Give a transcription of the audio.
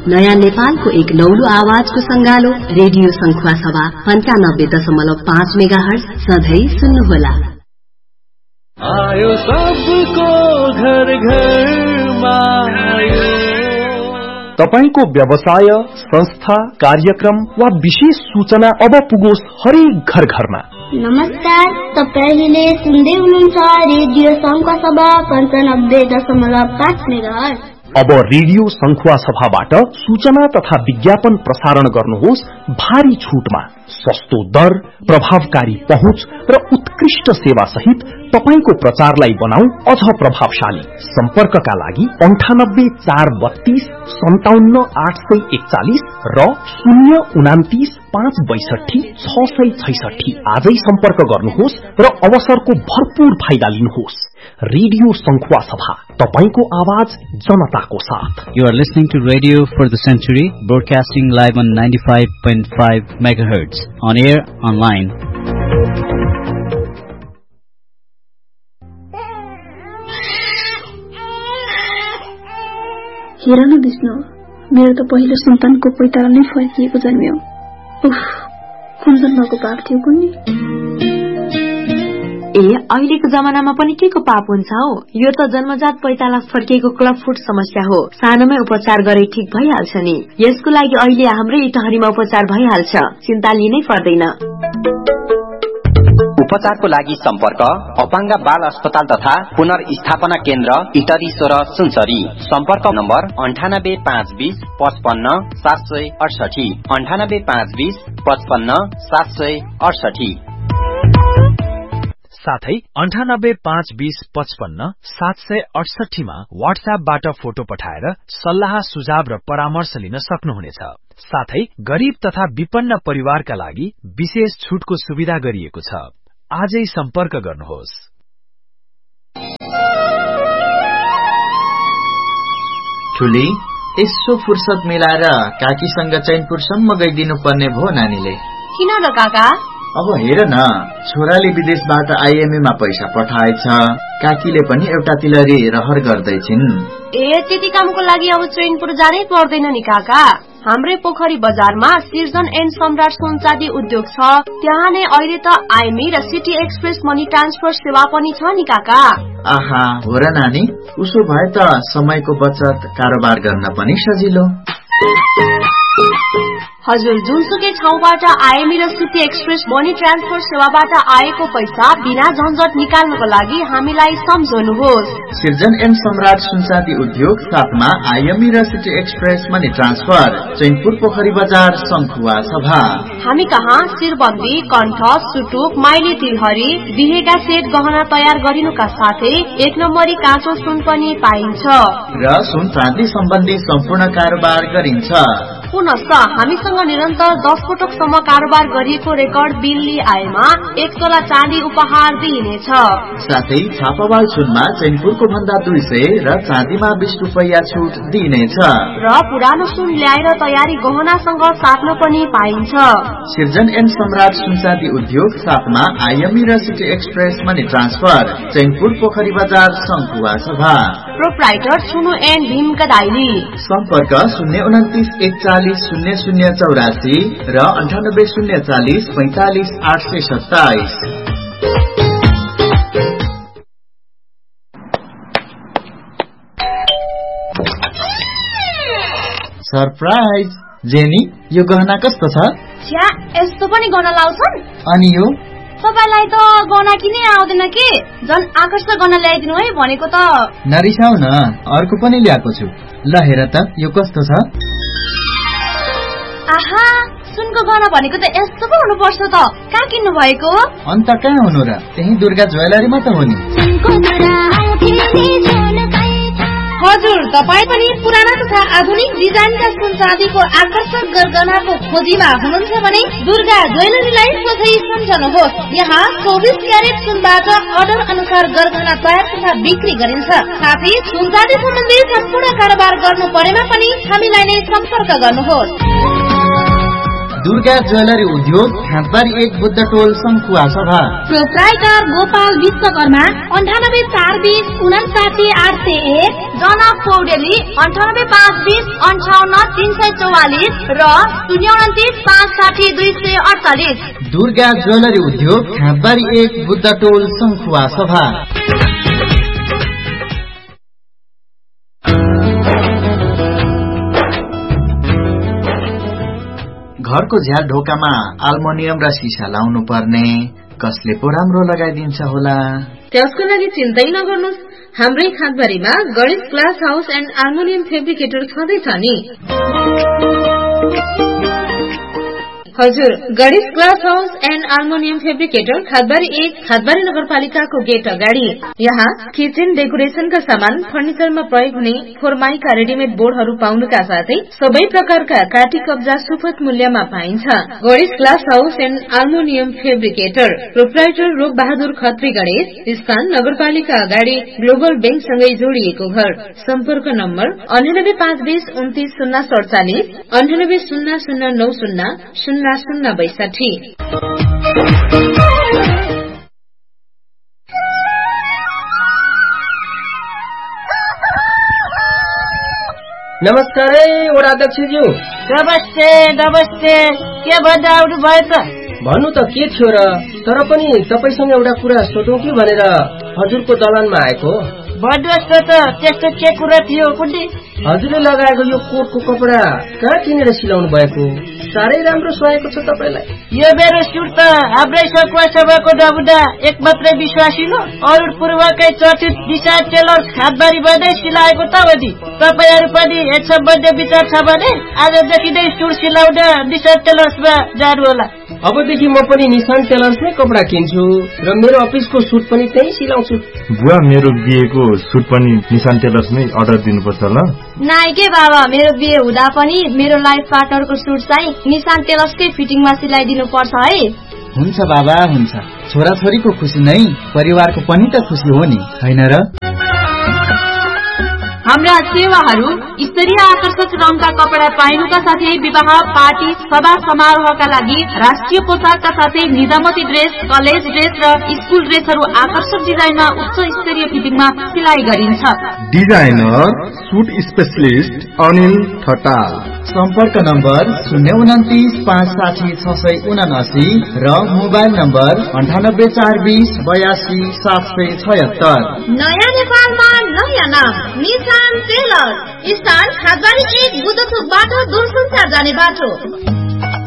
नयाँ नेपालको एक नौलो आवाजको संगालो रेडियो संखुवासभा 95.5 मेगाहर्ज सधैँ सुन्नुहोला। आयो सबको घर घरमा तपाईको व्यवसाय, संस्था, कार्यक्रम वा विशेष सूचना अब पुगोस् हरेक घर घरमा। नमस्कार, तपाईले सुन्दै हुनुहुन्छ रेडियो संखुवासभा 95.5 मेगाहर्ज। अब रेडियो संखुवासभाबाट सूचना तथा विज्ञापन प्रसारण गर्नुहोस् भारी छुटमा। सस्तो दर, प्रभावकारी पहुँच र उत्कृष्ट सेवा सहित तपाईको प्रचारलाई बनाऊ अझ प्रभावशाली। सम्पर्कका लागि 98 432 57 841 र 029 562 666। आजै सम्पर्क गर्नुहोस् र अवसरको भरपूर फाइदा लिनुहोस्। रेडियो संखुवासभा, तपाईको आवाज जनताको साथ। You are listening to Radio for the Century, broadcasting live on 95.5 megahertz, on air, online. हेर न विष्णु, मेरो त पहिलो सन्तानको पैताला नै फर्किएको जन्मियो। उफ, कुन जन्मको पाप थियो कुन्नी? अहिलेको जमानामा पनि के को पाप हुन्छ हो? यो त जन्मजात पैताला फर्किएको क्लब फुट समस्या हो। सानोमै उपचार गरे ठीक भइहाल्छ नि। यसको लागि अहिले हाम्रै इटहरीमा उपचार भइहाल्छ, चिन्ता लिनै पर्दैन। उपचारको लागि सम्पर्क अपाङ्ग बाल अस्पताल तथा पुनर्स्थापना केन्द्र इटरी 16 सुनसरी। सम्पर्क नम्बर 98 520 55 768 98 520 55 768। साथै 98 520 55 768 मा व्हाट्सएपबाट फोटो पठाएर सल्लाह सुझाव र परामर्श लिन सक्नुहुनेछ। साथै गरीब तथा विपन्न परिवारका लागि विशेष छुटको सुविधा गरिएको छ। आजै सम्पर्क गर्नुहोस्। ठुली, यसो फुर्सद मिलाएर काकीसँग चैनपुरसम्म गइदिनु पर्ने भो नानीले। किन र काका? अब हेर न, छोराले विदेशबाट IMA मा पैसा पठाएछ, काकीले पनि एउटा तिलरी रहर गर्दैछिन्। त्यति कामको लागि अब चैनपुर जानै पर्दैन नि काका। हाम्रै पोखरी बजारमा सिर्जन एन्ड सम्राट सुनचाँदी उद्योग छ। त्यहाँ नै अहिले त IMA र सिटी एक्सप्रेस मनी ट्रान्सफर सेवा पनि छ नि काका। आहा, हो र नानी, उसो भए त समयको बचत, कारोबार गर्न पनि सजिलो। हजुर, जुनसुकै ठाउँबाट IMA र सिटी एक्सप्रेस मनी ट्रान्सफर सेवाबाट आएको पैसा बिना झन्झट निकाल्नको लागि हामीलाई सम्झनुहोस्। सिर्जन एन्ड सम्राट सुनचाँदी उद्योग साथमा IMA र city express money transfer, Chainpur पोखरी बजार, संखुवासभा। हामी कहाँ शिरबन्दी, कण्ठ, सुटुक, माइली तिलहरी, बिहेका सेट गहना तयार गरिनुका साथै 1 नम्बरी काँचो सुन पनि पाइन्छ र सुन चाँदी सम्बन्धी सम्पूर्ण कारोबार गरिन्छ। पुनश्च हामीसँग निरन्तर 10 पटकसम्म कारोबार गरिएको रेकर्ड बिल आएमा 1 तोला चाँदी उपहार दिइनेछ। साथै छापावाल सुनमा चैनपुरको भन्दा 200 र चाँदीमा 20 रुपैयाँ छुट दिइनेछ र पुरानो सुन ल्याएर तयारी गहनासँग साट्न पनि पाइन्छ। सिर्जन एन्ड सम्राट सुनचाँदी उद्योग साथमा IMA र city express money transfer, Chainpur पोखरी बजार, संखुवासभा। प्रोप्राइटर छुनु एन्ड भीम कदाइली। सम्पर्क 029 41 0084 र 98 040 45 827। सरप्राइज! जेनी, यो गहना कस्तो छ? छ्या, यस्तो पनि गहना लाउँछन्? अनि यो? तपाईलाई त गहना किनै आउँदैन के? झन् आकर्षक गहना ल्याइदिनु है भनेको त। नरिसाउ न, अर्को पनि ल्याएको छु। ल हेर त, यो कस्तो छ? आहा, सुनको गहना भनेको त यस्तो पो हुनुपर्छ त। कहाँ किन्नु भएको? अन्त कहाँ हुनु र, त्यही दुर्गा ज्वेलरीमा त हो नि। हजुर, तपाईँ पनि पुराना तथा आधुनिक डिजाइनका सुन चाँदीको आकर्षक गरगहनाको खोजीमा हुनुहुन्छ भने दुर्गा ज्वेलरीलाई सोझै सम्झनुहोस्। यहाँ 24 क्यारेट सुनबाट अर्डर अनुसार गरगहना तयार तथा बिक्री गरिन्छ। साथै सुन चाँदी सम्बन्धी सम्पूर्ण कारोबार गर्नु परेमा पनि हामीलाई नै सम्पर्क गर्नुहोस्। दुर्गा ज्वेलरी उद्योग खाँदबारी 1 बुद्ध टोल संखुवा सभा। प्रोप्राइटर गोपाल विश्वकर्मा 9852598801, जनक पौडेली 9852055344 र 029560248। दुर्गा ज्वेलरी उद्योग खाँदबारी 1 बुद्ध टोल संखुवा सभा। घरको झ्याल ढोकामा अल्मुनियम र सिसा लाउनु पर्ने, कसले पो राम्रो लगाइदिन्छ होला? त्यसको लागि चिन्तै नगर्नुस्, हाम्रै खाँदबारीमा Ganesh glass house and aluminium fabricator छँदैछ नि। हजुर, Ganesh glass house and aluminium fabricator Khandbari 1 Khandbari नगरपालिकाको गेट अगाडि। यहाँ किचन डेकोरेसनका सामान, फर्निचरमा प्रयोग हुने फोरमाइका रेडिमेड बोर्डहरू पाउनुका साथै सबै प्रकारका काटी कब्जा सुपथ मूल्यमा पाइन्छ। Ganesh glass house and aluminium fabricator, proprietor रूप बहादुर खत्री गणेश, स्थान नगरपालिका अगाडि ग्लोबल बैंकसँगै जोडिएको घर। सम्पर्क नम्बर 9852290047, 9800900062। नमस्कार वडाध्यक्षज्यू। नमस्ते नमस्ते, के भन्दा आउनु भयो त? भन्नु त के थियो र, तर पनि तपाईसँग एउटा कुरा सोधौँ कि भनेर हजुरको दलानमा आएको। भन्नुहोस् न त, त्यस्तो के कुरा थियो कुन्डी? हजुरले लगाएको यो कोटको कपडा कहाँ किनेर सिलाउनु भएको? साह्रै राम्रो सुहाएको छ तपाईलाई। यो मेरो सुट त हाम्रै संखुवा सभाको नमुना एक मात्रै विश्वासिलो अरुण पूर्वकै चर्चित दिशा टेलर्स खाँदबारीमा नै सिलाएको त हो नि। तपाईहरू पनि यस सम्बन्धी विचार छ भने आजदेखि नै सुट सिलाउन निशान टेलर्समा जानु होला। अबदेखि म पनि निशान टेलर्समै कपडा किन्छु र मेरो अफिसको सुट पनि त्यही सिलाउँछु। बुवा, मेरो बिहेको सुट पनि निशान टेलर्समै अर्डर दिनुपर्छ ल? नाइ के बाबा, मेरो बिहे हुँदा पनि मेरो लाइफ पार्टनरको सुट चाहिँ निशान टेलर्सकै फिटिङमा सिलाइदिनु पर्छ है। हुन्छ बाबा, हुन्छ। छोराछोरीको खुसी नै परिवारको पनि त खुसी हो नि, हैन र? हाम्रा सेवाहरू स्तरीय आकर्षक रङका कपडा पाइनुका साथै विवाह, पार्टी, सभा समारोहका लागि राष्ट्रिय पोसाकका साथै निजामती ड्रेस, कलेज ड्रेस र स्कुल ड्रेसहरू आकर्षक डिजाइनमा उच्च स्तरीय फिटिङमा सिलाइ गरिन्छ। Designer suit specialist Anil Thatal. सम्पर्क नम्बर 029560679 र मोबाइल नम्बर 9842082776। नयाँ नेपालमा नयाँ नाम निशान टेलर, स्थान खाँदबारी 1 बुद्धचोकबाट दूरसञ्चार जाने बाटो।